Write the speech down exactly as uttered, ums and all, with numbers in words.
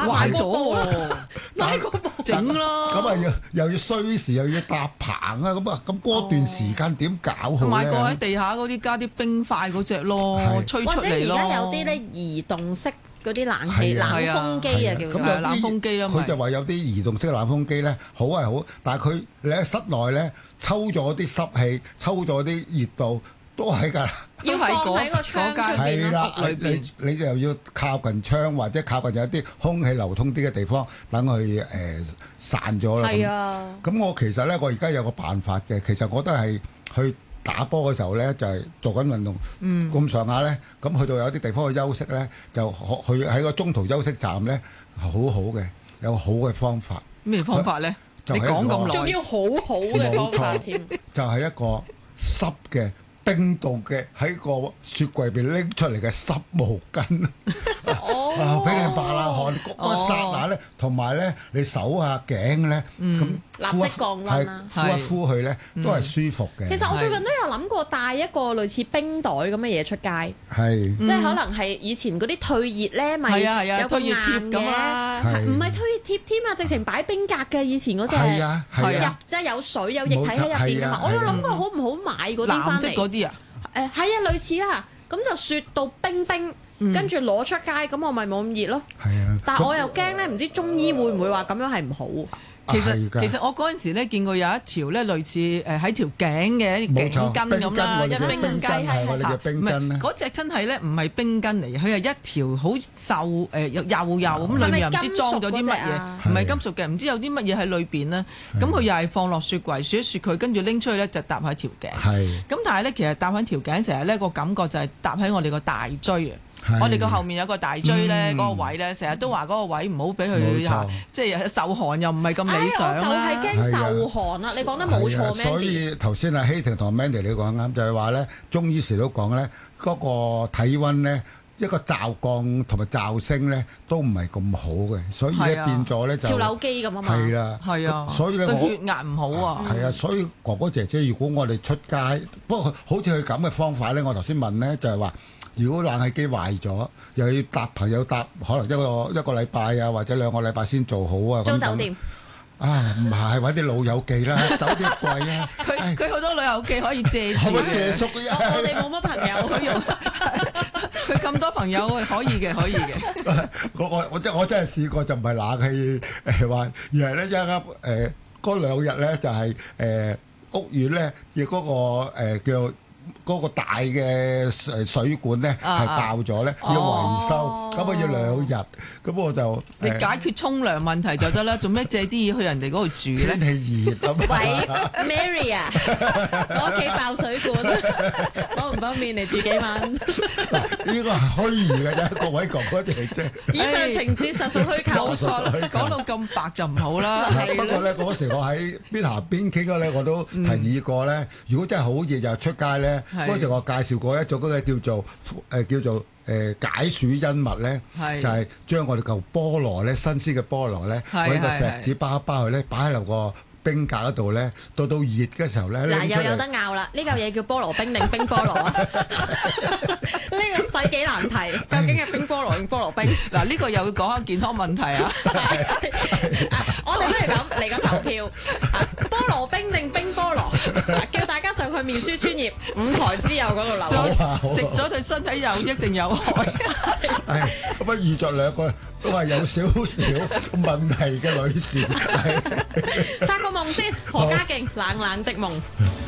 壞咗喎， 買個部整啦。 咁啊要又要需時又要搭棚啊，咁啊咁嗰段時間點搞好咧？ 買個喺地下嗰啲加啲冰塊嗰只咯，吹出或者而嚟咯。 家有啲咧移動式嗰啲冷氣冷風機啊，叫做咁有冷風機啦。 佢就話有啲移動式冷風機咧，好係好，但係佢你喺室內咧抽咗啲濕氣，抽咗啲熱度。都係㗎， 要放喺個窗出邊啦， 屋裏邊你你就要靠近窗或者靠近有啲空氣流通啲嘅地方，等佢誒、呃、散咗啦。 係啊， 咁我其實咧，我而家有個辦法嘅，其實我都係去打波嘅時候咧，就係、是、做緊運動，咁上下咧，咁去到有啲地方去休息咧，就去喺個中途休息站咧，好好嘅，有好嘅方法。 咩方法咧？ 就係、 你講咁耐， 仲要好好嘅方法添， 就係、是、一個濕嘅。冰凍嘅喺個雪櫃邊拎出嚟嘅濕毛巾，啊俾你抹下汗，嗰個剎那咧，同埋咧你手啊頸咧，咁立即降溫啦， 敷一敷佢咧都係舒服嘅。 其實我最近都有諗過帶一個類似冰袋咁嘅嘢出街， 係即係可能係以前嗰啲退熱咧，咪有個硬嘅，唔係退熱貼添啊，直情擺冰格嘅以前嗰隻， 係啊係入即係有水有液體喺入邊㗎嘛。我有諗過好唔好買嗰啲翻嚟。 啲啊， 誒係啊，類似啦，咁就雪到冰冰，跟住攞出街，咁我咪冇咁熱咯。 係啊， 但係我又驚咧，唔知中醫會唔會話咁樣係唔好？ 其實其實我嗰陣時咧見過有一條咧類似誒喺條頸嘅頸巾咁啦，一冰冰巾係我哋嘅冰巾咧。 嗰隻真係咧唔係冰巾嚟嘅，佢係一條好瘦誒幼幼咁，裏面又唔知裝咗啲乜嘢，唔係金屬嘅，唔知有啲乜嘢喺裏邊咧。咁佢又係放落雪櫃雪一雪佢，跟住拎出去咧就搭喺條頸。 係。 咁但係咧其實搭喺條頸成日咧個感覺就係搭喺我哋個大椎啊。我哋個後面有個大椎咧，嗰、嗯、個位咧，成日都話嗰個位唔好俾佢嚇，即係受寒又唔係咁理想啦。 就係驚受寒啦，你講得冇錯 Mandy。 所以頭先阿希婷同 Mandy 你講啱，就係話咧，中醫時都講咧，嗰、那個體温咧，一個驟降同埋驟升咧，都唔係咁好嘅，所以咧變咗咧就跳樓機咁啊嘛。 係啦， 係啊， 所以咧我血壓唔好啊。 係啊，所以哥哥姐姐，如果我哋出街，不過好似佢咁嘅方法咧，我頭先問咧就係話。如果冷氣機壞咗，又要搭朋友搭，可能一個一個禮拜啊，或者兩個禮拜先做好啊。 租酒店啊，唔係揾啲老友記啦，酒店貴啊。 佢佢好多老友記可以借住。 係咪借宿嘅？ 我哋冇乜朋友， 佢用佢咁多朋友，可以嘅，可以嘅。 我我我真我真係試過，就唔係冷氣誒話，而係咧一啱誒嗰兩日咧就係誒屋苑咧，亦嗰個誒叫。嗰個大嘅誒水管咧係爆咗咧，要維修，咁啊要兩日，咁我就你解決沖涼問題就得啦，做咩借啲嘢去人哋嗰度住咧？ 天氣熱啊！ 喂 ，Mary 啊，我屋企爆水管，方唔方便嚟住幾晚？ 呢個係虛擬嘅啫，各位哥哥姐姐。 以上情節實屬虛構， 冇錯啦。講到咁白就唔好啦。 不過咧，嗰時我喺邊行邊傾嗰咧，我都提議過咧，如果真係好熱就出街咧。嗰時我介紹過一種嗰個叫做誒叫做誒解暑恩物咧，就係將我哋嚿菠蘿咧，新鮮嘅菠蘿咧，揾個錫紙包一包佢咧，擺喺落個冰格嗰度咧，到到熱嘅時候咧， 嗱又有得拗啦！呢嚿嘢叫菠蘿冰定冰菠蘿啊？呢個世紀難題，究竟係冰菠蘿定菠蘿冰？ 嗱呢個又要講下健康問題啊！ 我哋不如咁嚟個投票，菠蘿冰定冰菠蘿？叫大家上去面書專頁五台之友嗰度留。 食咗對身體有益定有害？ 係咁啊！遇着兩個都係有少少問題嘅女士。 發個夢先，何家勁冷冷的夢。